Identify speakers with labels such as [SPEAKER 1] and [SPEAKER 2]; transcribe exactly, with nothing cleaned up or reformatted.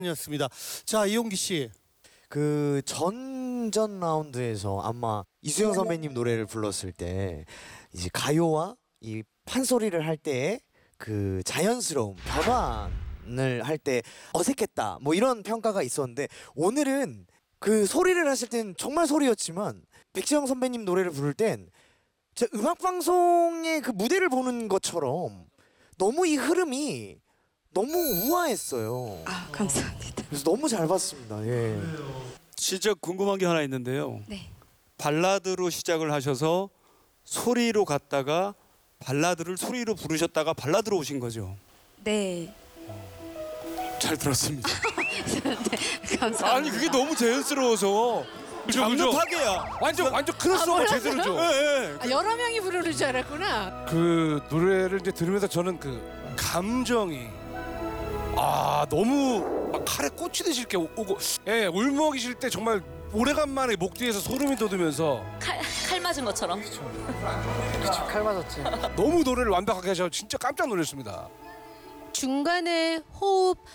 [SPEAKER 1] 였습니다. 자, 이용기 씨.
[SPEAKER 2] 그 전전 라운드에서 아마 이수영 선배님 노래를 불렀을 때 이제 가요와 이 판소리를 할 때의 그 자연스러움, 변환을 할 때 어색했다 뭐 이런 평가가 있었는데, 오늘은 그 소리를 하실 땐 정말 소리였지만 백지영 선배님 노래를 부를 땐 제 음악 방송의 그 무대를 보는 것처럼 너무 이 흐름이 너무 우아했어요.
[SPEAKER 3] 아, 감사합니다.
[SPEAKER 2] 그래서 너무 잘 봤습니다. 예.
[SPEAKER 4] 진짜 궁금한 게 하나 있는데요.
[SPEAKER 3] 네.
[SPEAKER 4] 발라드로 시작을 하셔서 소리로 갔다가 발라드를 소리로 부르셨다가 발라드로 오신 거죠.
[SPEAKER 3] 네.
[SPEAKER 4] 잘 들었습니다.
[SPEAKER 3] 네. 감사합니다.
[SPEAKER 4] 아니 그게 너무 자연스러워서
[SPEAKER 5] 그죠,
[SPEAKER 4] 장르
[SPEAKER 5] 그죠.
[SPEAKER 4] 파괴야.
[SPEAKER 5] 완전 완전 크로스오버 제대로죠.
[SPEAKER 4] 예, 예.
[SPEAKER 6] 아, 여러 명이 부르는 줄 알았구나.
[SPEAKER 5] 그 노래를 이제 들으면서 저는 그 감정이 아 너무 막 칼에 꽂히듯이 이렇게 오고, 예, 울먹이실 때 정말 오래간만에 목 뒤에서 소름이 돋으면서
[SPEAKER 7] 칼, 칼 맞은 것처럼.
[SPEAKER 2] 칼 맞았지.
[SPEAKER 5] 너무 노래를 완벽하게 하셔서 진짜 깜짝 놀랐습니다.
[SPEAKER 6] 중간에 호흡